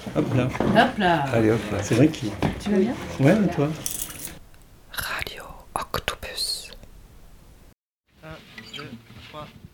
Hop là. Hop là. Allez, hop là. C'est vrai qui. Tu vas bien? Ouais, et toi? Radio Octopus. 1, 2, 3.